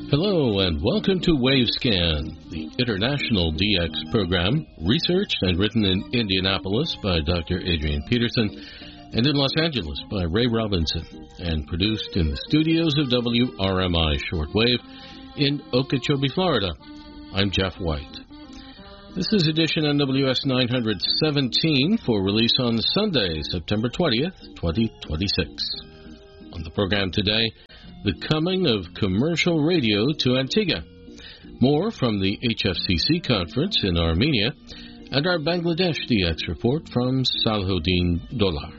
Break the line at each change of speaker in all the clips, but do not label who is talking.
Hello and welcome to WaveScan, the international DX program, researched and written in Indianapolis by Dr. Adrian Peterson and in Los Angeles by Ray Robinson, and produced in the studios of WRMI Shortwave in Okeechobee, Florida. I'm Jeff White. This is edition NWS 917 for release on Sunday, September 20th, 2026. On the program today, the coming of commercial radio to Antigua, more from the HFCC conference in Armenia, and our Bangladesh DX report from Salahuddin Dolar.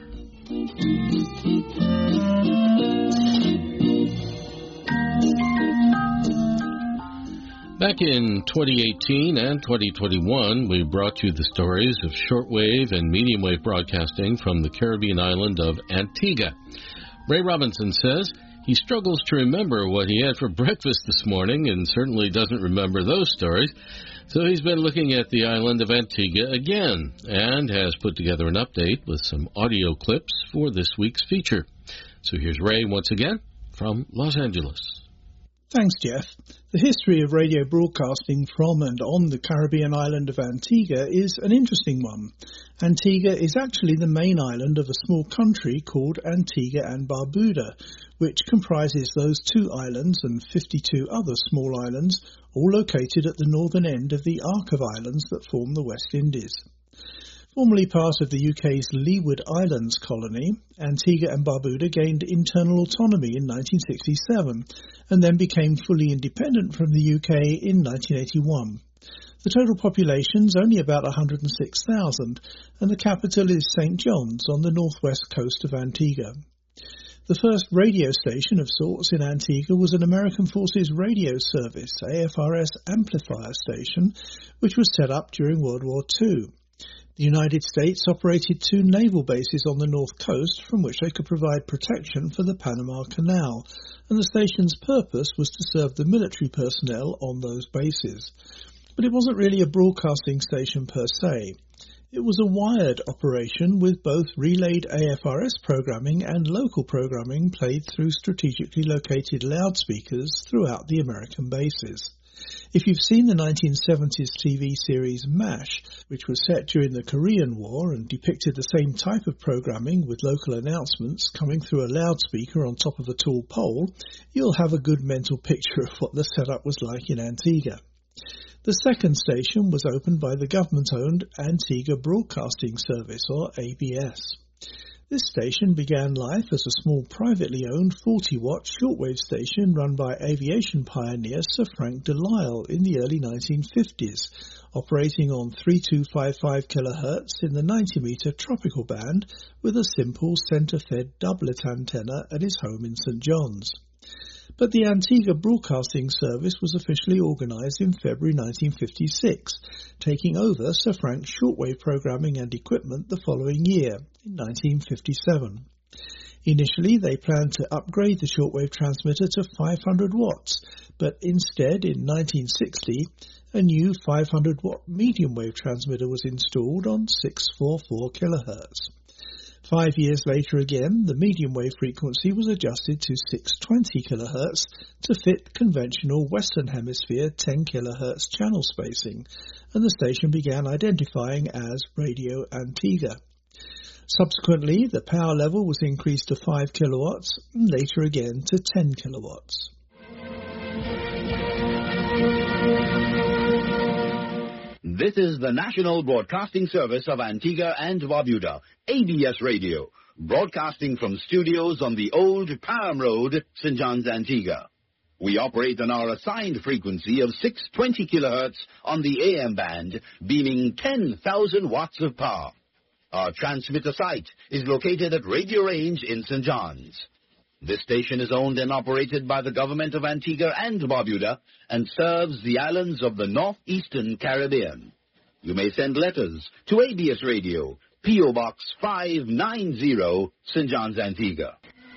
Back in 2018 and 2021, we brought you the stories of shortwave and medium wave broadcasting from the Caribbean island of Antigua. Ray Robinson says he struggles to remember what he had for breakfast this morning and certainly doesn't remember those stories. So he's been looking at the island of Antigua again and has put together an update with some audio clips for this week's feature. So here's Ray once again from Los Angeles.
Thanks, Jeff. The history of radio broadcasting from and on the Caribbean island of Antigua is an interesting one. Antigua is actually the main island of a small country called Antigua and Barbuda, which comprises those two islands and 52 other small islands, all located at the northern end of the arc of islands that form the West Indies. Formerly part of the UK's Leeward Islands colony, Antigua and Barbuda gained internal autonomy in 1967 and then became fully independent from the UK in 1981. The total population is only about 106,000 and the capital is St John's on the northwest coast of Antigua. The first radio station of sorts in Antigua was an American Forces Radio Service, AFRS amplifier station, which was set up during World War II. The United States operated two naval bases on the north coast from which they could provide protection for the Panama Canal, and the station's purpose was to serve the military personnel on those bases. But it wasn't really a broadcasting station per se. It was a wired operation with both relayed AFRS programming and local programming played through strategically located loudspeakers throughout the American bases. If you've seen the 1970s TV series MASH, which was set during the Korean War and depicted the same type of programming with local announcements coming through a loudspeaker on top of a tall pole, you'll have a good mental picture of what the setup was like in Antigua. The second station was opened by the government-owned Antigua Broadcasting Service, or ABS. This station began life as a small privately owned 40-watt shortwave station run by aviation pioneer Sir Frank de Lisle in the early 1950s, operating on 3255 kHz in the 90-metre tropical band with a simple centre-fed doublet antenna at his home in St John's. But the Antigua Broadcasting Service was officially organised in February 1956, taking over Sir Frank's shortwave programming and equipment the following year, in 1957. Initially, they planned to upgrade the shortwave transmitter to 500 watts, but instead, in 1960, a new 500-watt medium-wave transmitter was installed on 644 kHz. 5 years later again, the medium wave frequency was adjusted to 620 kHz to fit conventional Western Hemisphere 10 kHz channel spacing, and the station began identifying as Radio Antigua. Subsequently, the power level was increased to 5 kilowatts and later again to 10 kilowatts.
This is the National Broadcasting Service of Antigua and Barbuda, ABS Radio, broadcasting from studios on the old Parham Road, St. John's, Antigua. We operate on our assigned frequency of 620 kHz on the AM band, beaming 10,000 watts of power. Our transmitter site is located at Radio Range in St. John's. This station is owned and operated by the government of Antigua and Barbuda and serves the islands of the northeastern Caribbean. You may send letters to ABS Radio, P.O. Box 590, St. John's, Antigua.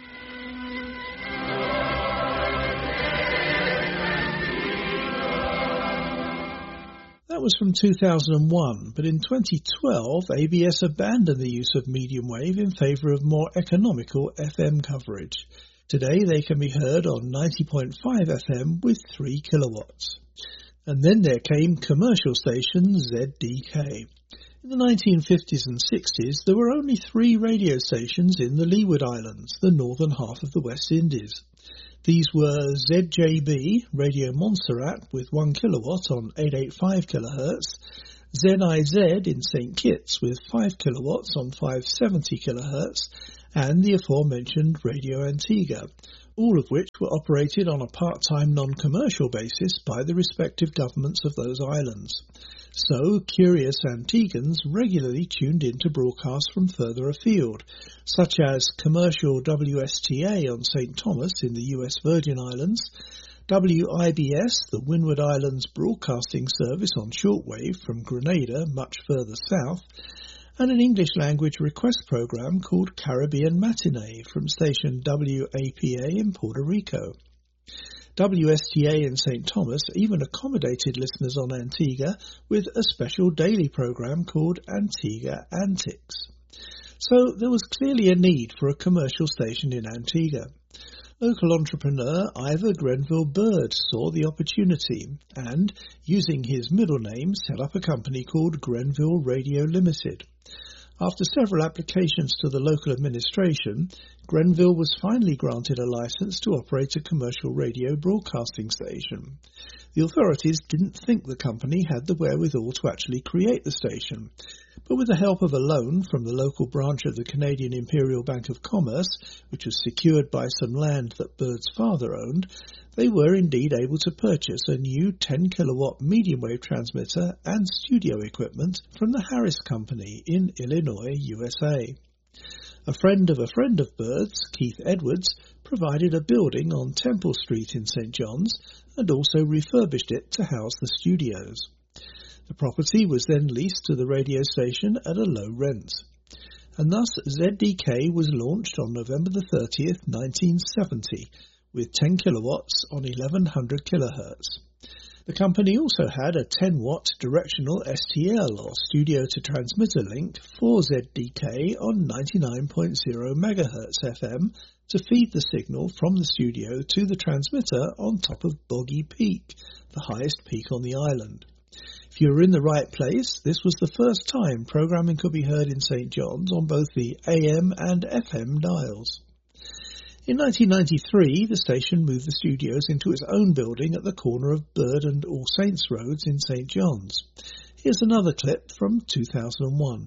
That was from 2001, but in 2012, ABS abandoned the use of medium wave in favour of more economical FM coverage. Today they can be heard on 90.5 FM with 3 kilowatts. And then there came commercial station ZDK. In the 1950s and 60s, there were only 3 radio stations in the Leeward Islands, the northern half of the West Indies. These were ZJB, Radio Montserrat, with 1 kilowatt on 885 kilohertz, ZIZ in St. Kitts with 5 kilowatts on 570 kilohertz, and the aforementioned Radio Antigua, all of which were operated on a part-time non-commercial basis by the respective governments of those islands. So, curious Antiguans regularly tuned in to broadcasts from further afield, such as commercial WSTA on St. Thomas in the US Virgin Islands, WIBS, the Windward Islands Broadcasting Service on shortwave from Grenada, much further south, and an English-language request program called Caribbean Matinee from station WAPA in Puerto Rico. WSTA in St. Thomas even accommodated listeners on Antigua with a special daily program called Antigua Antics. So there was clearly a need for a commercial station in Antigua. Local entrepreneur Ivor Grenville Bird saw the opportunity and, using his middle name, set up a company called Grenville Radio Limited. After several applications to the local administration, Grenville was finally granted a license to operate a commercial radio broadcasting station. The authorities didn't think the company had the wherewithal to actually create the station, but with the help of a loan from the local branch of the Canadian Imperial Bank of Commerce, which was secured by some land that Bird's father owned, they were indeed able to purchase a new 10-kilowatt medium-wave transmitter and studio equipment from the Harris Company in Illinois, USA. A friend of Bird's, Keith Edwards, provided a building on Temple Street in St. John's and also refurbished it to house the studios. The property was then leased to the radio station at a low rent. And thus ZDK was launched on November the 30th, 1970, with 10 kilowatts on 1100 kilohertz. The company also had a 10-watt directional STL, or studio-to-transmitter link, for ZDK on 99.0 MHz FM to feed the signal from the studio to the transmitter on top of Boggy Peak, the highest peak on the island. If you were in the right place, this was the first time programming could be heard in St. John's on both the AM and FM dials. In 1993, the station moved the studios into its own building at the corner of Bird and All Saints Roads in St. John's. Here's another clip from 2001.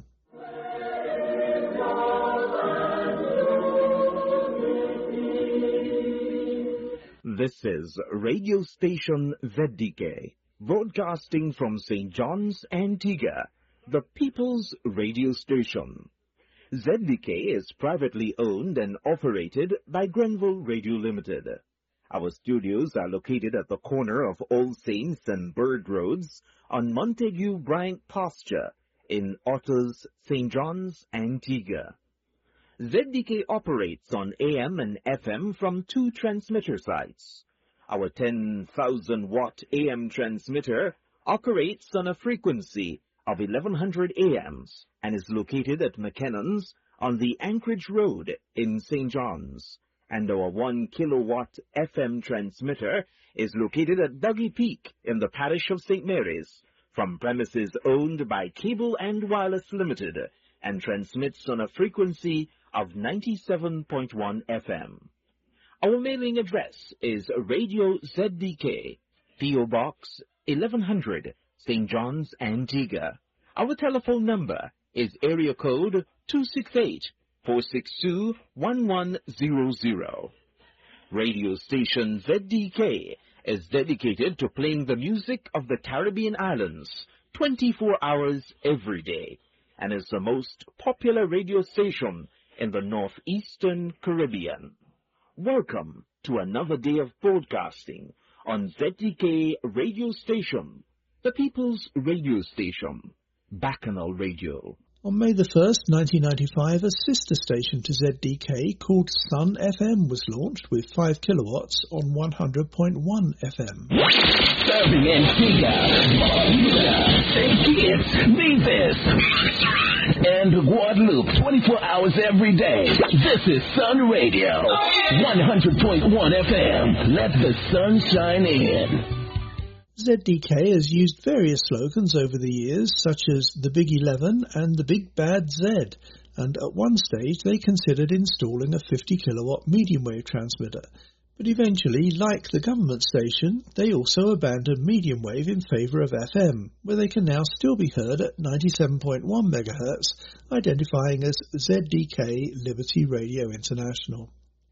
This is radio station ZDK, broadcasting from St. John's, Antigua, the People's Radio Station. ZDK is privately owned and operated by Grenville Radio Limited. Our studios are located at the corner of All Saints and Bird Roads on Montague Bryant Pasture in Otters, St. John's, Antigua. ZDK operates on AM and FM from 2 transmitter sites. Our 10,000-watt AM transmitter operates on a frequency of 1100 AMs and is located at McKennon's on the Anchorage Road in St. John's. And our 1-kilowatt FM transmitter is located at Boggy Peak in the parish of St. Mary's from premises owned by Cable and Wireless Limited and transmits on a frequency of 97.1 FM. Our mailing address is Radio ZDK, P.O. Box 1100, St. John's, Antigua. Our telephone number is area code 268-462-1100. Radio station ZDK is dedicated to playing the music of the Caribbean islands 24 hours every day and is the most popular radio station in the northeastern Caribbean. Welcome to another day of broadcasting on ZDK Radio Station, the People's Radio Station, Bacchanal Radio.
On May the 1st, 1995, a sister station to ZDK called Sun FM was launched with 5 kilowatts on 100.1 FM.
Serving Antigua, Barbuda, St. Kitts, Nevis, and Guadeloupe 24 hours every day. This is Sun Radio, 100.1 FM. Let the sun shine in.
ZDK has used various slogans over the years, such as the Big 11 and the Big Bad Z, and at one stage they considered installing a 50 kilowatt medium wave transmitter. But eventually, like the government station, they also abandoned medium wave in favour of FM, where they can now still be heard at 97.1 MHz, identifying as ZDK Liberty Radio International.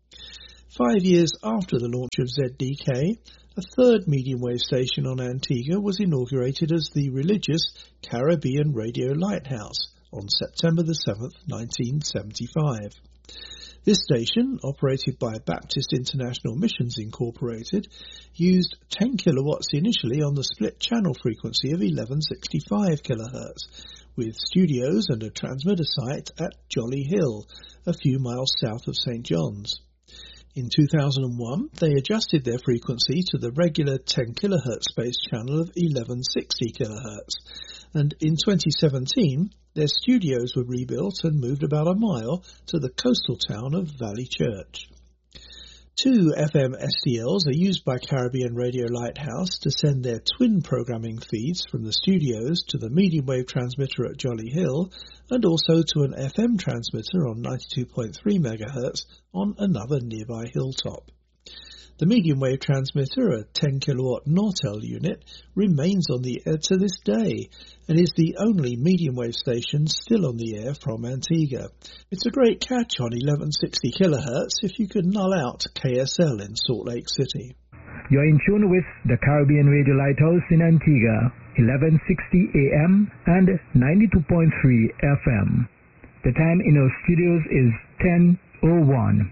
5 years after the launch of ZDK, a third medium wave station on Antigua was inaugurated as the religious Caribbean Radio Lighthouse on September the 7th, 1975. This station, operated by Baptist International Missions Incorporated, used 10 kilowatts initially on the split channel frequency of 1165 kHz, with studios and a transmitter site at Jolly Hill, a few miles south of St. John's. In 2001, they adjusted their frequency to the regular 10 kHz space channel of 1160 kHz, and in 2017, their studios were rebuilt and moved about a mile to the coastal town of Valley Church. 2 FM SDLs are used by Caribbean Radio Lighthouse to send their twin programming feeds from the studios to the medium wave transmitter at Jolly Hill and also to an FM transmitter on 92.3 MHz on another nearby hilltop. The medium wave transmitter, a 10 kilowatt Nortel unit, remains on the air to this day and is the only medium wave station still on the air from Antigua. It's a great catch on 1160 kHz if you could null out KSL in Salt Lake City.
You're in tune with the Caribbean Radio Lighthouse in Antigua, 1160 AM and 92.3 FM. The time in our studios is 10:01.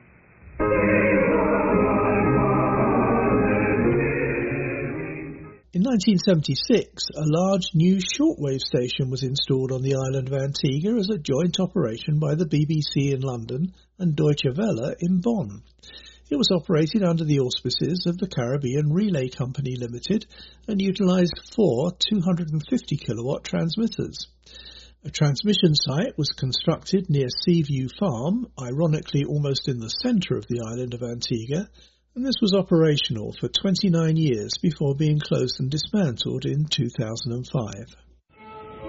In 1976, a large new shortwave station was installed on the island of Antigua as a joint operation by the BBC in London and Deutsche Welle in Bonn. It was operated under the auspices of the Caribbean Relay Company Limited and utilised 4 250 kilowatt transmitters. A transmission site was constructed near Seaview Farm, ironically almost in the centre of the island of Antigua, and this was operational for 29 years before being closed and dismantled in 2005.